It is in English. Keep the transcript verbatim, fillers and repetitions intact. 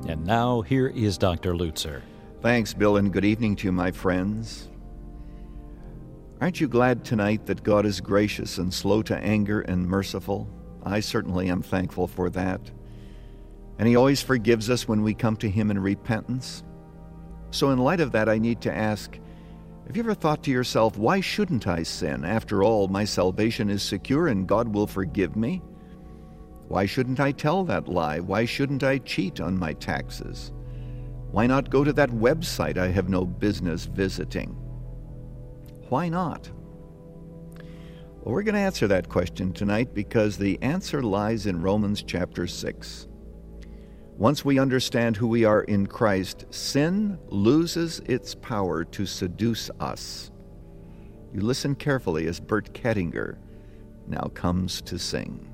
And now, here is Doctor Lutzer. Thanks, Bill, and good evening to you, my friends. Aren't you glad tonight that God is gracious and slow to anger and merciful? I certainly am thankful for that. And He always forgives us when we come to Him in repentance. So in light of that, I need to ask, have you ever thought to yourself, why shouldn't I sin? After all, my salvation is secure and God will forgive me. Why shouldn't I tell that lie? Why shouldn't I cheat on my taxes? Why not go to that website I have no business visiting? Why not? Well, we're going to answer that question tonight because the answer lies in Romans chapter six. Once we understand who we are in Christ, sin loses its power to seduce us. You listen carefully as Bert Kettinger now comes to sing.